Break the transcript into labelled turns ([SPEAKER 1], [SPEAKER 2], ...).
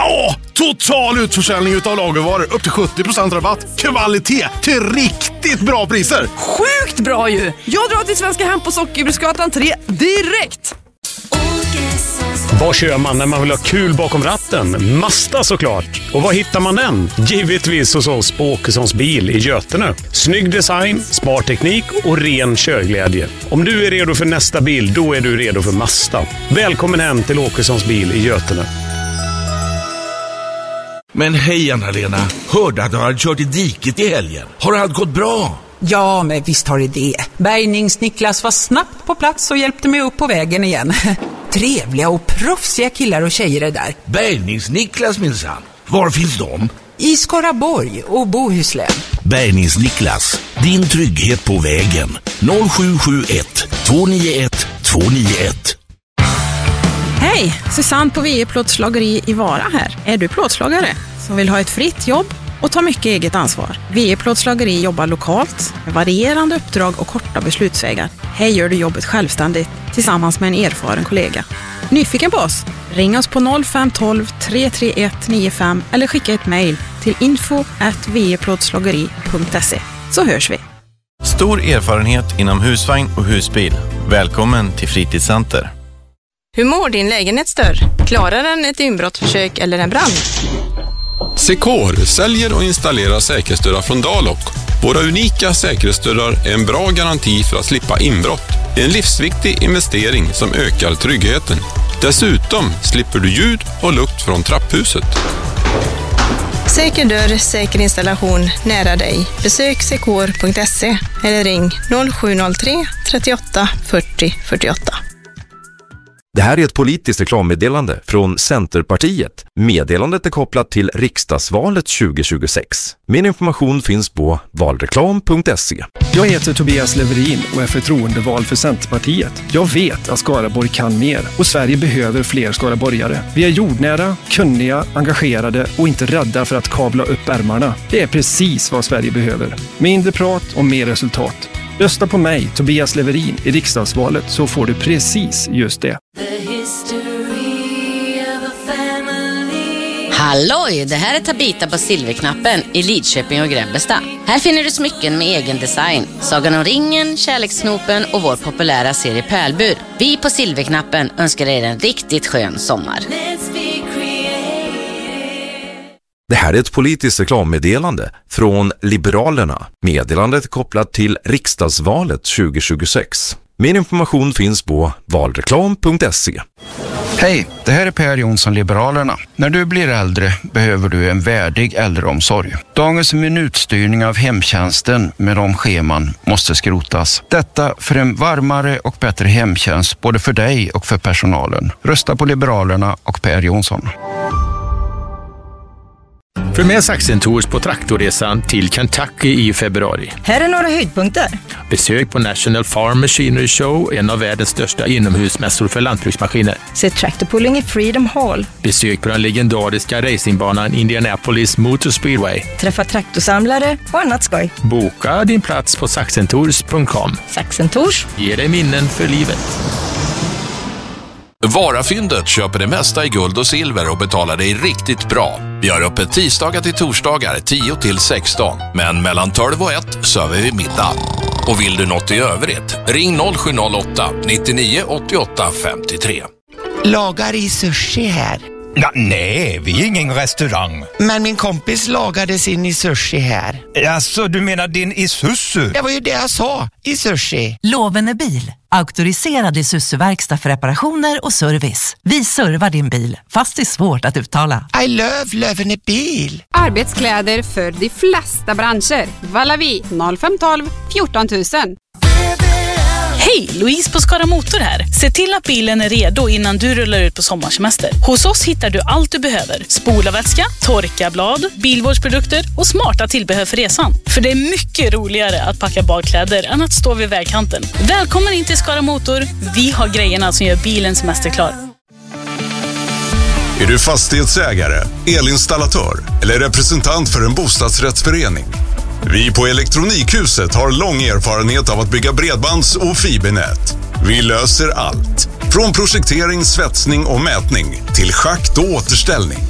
[SPEAKER 1] Total utförsäljning utav lagervaror. Upp till 70% rabatt. Kvalitet till riktigt bra priser.
[SPEAKER 2] Sjukt bra ju! Jag drar till Svenska Hem på Sockerbruksgatan 3 direkt.
[SPEAKER 3] Vad kör man när man vill ha kul bakom ratten? Mazda såklart. Och var hittar man den? Givetvis hos oss på Åkessons bil i Götene. Snygg design, smart teknik och ren körglädje. Om du är redo för nästa bil, då är du redo för Mazda. Välkommen hem till Åkessons bil i Götene.
[SPEAKER 4] Men hej Anna-Lena, hörde att du hade kört i diket i helgen. Har allt gått bra?
[SPEAKER 5] Ja, men visst har det. Bärgnings-Niklas var snabbt på plats och hjälpte mig upp på vägen igen. Trevliga och proffsiga killar och tjejer är där.
[SPEAKER 4] Bärgnings-Niklas minsann. Var finns de?
[SPEAKER 5] I Skaraborg och Bohuslän.
[SPEAKER 4] Bärgnings-Niklas, din trygghet på vägen. 0771 291 291.
[SPEAKER 6] Hej, Susanne på VE Plåtslageri i Vara här. Är du plåtslagare som vill ha ett fritt jobb och ta mycket eget ansvar? VE Plåtslageri jobbar lokalt med varierande uppdrag och korta beslutsvägar. Här gör du jobbet självständigt tillsammans med en erfaren kollega. Nyfiken på oss? Ring oss på 0512 331 95 eller skicka ett mejl till info@veplåtslageri.se så hörs vi.
[SPEAKER 7] Stor erfarenhet inom husvagn och husbil. Välkommen till Fritidscenter.
[SPEAKER 8] Hur mår din lägenhetsdörr? Klarar den ett inbrottsförsök eller en brand?
[SPEAKER 9] Secor säljer och installerar säkerhetsdörrar från Dalok. Våra unika säkerhetsdörrar är en bra garanti för att slippa inbrott. En livsviktig investering som ökar tryggheten. Dessutom slipper du ljud och lukt från trapphuset.
[SPEAKER 8] Säker dörr, säker installation nära dig. Besök secor.se eller ring 0703 38 40 48.
[SPEAKER 10] Det här är ett politiskt reklammeddelande från Centerpartiet. Meddelandet är kopplat till riksdagsvalet 2026. Min information finns på valreklam.se.
[SPEAKER 11] Jag heter Tobias Leverin och är förtroendevald för Centerpartiet. Jag vet att Skaraborg kan mer och Sverige behöver fler skaraborgare. Vi är jordnära, kunniga, engagerade och inte rädda för att kavla upp ärmarna. Det är precis vad Sverige behöver. Mindre prat och mer resultat. Rösta på mig, Tobias Leverin, i riksdagsvalet så får du precis just det.
[SPEAKER 12] Halloj, det här är Tabita på Silverknappen i Lidköping och Grebbestad. Här finner du smycken med egen design. Sagan om ringen, kärlekssnopen och vår populära serie Pärlbur. Vi på Silverknappen önskar er en riktigt skön sommar.
[SPEAKER 10] Det här är ett politiskt reklammeddelande från Liberalerna. Meddelandet är kopplat till riksdagsvalet 2026. Min information finns på valreklam.se.
[SPEAKER 13] Hej, det här är Per Jonsson, Liberalerna. När du blir äldre behöver du en värdig äldreomsorg. Dagens minutstyrning av hemtjänsten med de scheman måste skrotas. Detta för en varmare och bättre hemtjänst både för dig och för personalen. Rösta på Liberalerna och Per Jonsson.
[SPEAKER 14] Följ med Saxen Tours på traktorresan till Kentucky i februari.
[SPEAKER 15] Här är några höjdpunkter.
[SPEAKER 14] Besök på National Farm Machinery Show, en av världens största inomhusmässor för lantbruksmaskiner.
[SPEAKER 15] Se traktorpulling i Freedom Hall.
[SPEAKER 14] Besök på den legendariska racingbanan Indianapolis Motor Speedway.
[SPEAKER 15] Träffa traktorsamlare och annat skoj.
[SPEAKER 14] Boka din plats på saxentours.com.
[SPEAKER 15] Saxen Tours
[SPEAKER 14] ger dig minnen för livet.
[SPEAKER 16] Varafyndet köper det mesta i guld och silver och betalar dig riktigt bra. Vi har öppet tisdagar till torsdagar 10 till 16. Men mellan 12 och 1 söver vi middag. Och vill du något i övrigt, ring 0708 99 88 53.
[SPEAKER 17] Lagar i sushi här.
[SPEAKER 18] Nej, vi är ingen restaurang.
[SPEAKER 17] Men min kompis lagade sin i sushi här.
[SPEAKER 18] Alltså, du menar din Isuzu?
[SPEAKER 17] Det var ju det jag sa, i sushi.
[SPEAKER 19] Lovende bil, auktoriserad Isuzu-verkstad för reparationer och service. Vi servar din bil, fast det är svårt att uttala.
[SPEAKER 17] I love Lovende bil.
[SPEAKER 20] Arbetskläder för de flesta branscher. Valavi 0512 14 000.
[SPEAKER 5] Hej, Louise på Skara Motor här. Se till att bilen är redo innan du rullar ut på sommarsemester. Hos oss hittar du allt du behöver. Spolarvätska, torkarblad, bilvårdsprodukter och smarta tillbehör för resan. För det är mycket roligare att packa badkläder än att stå vid vägkanten. Välkommen in till Skara Motor. Vi har grejerna som gör bilen semesterklar.
[SPEAKER 4] Är du fastighetsägare, elinstallatör eller representant för en bostadsrättsförening? Vi på Elektronikhuset har lång erfarenhet av att bygga bredbands- och fibernät. Vi löser allt. Från projektering, svetsning och mätning till schakt och återställning.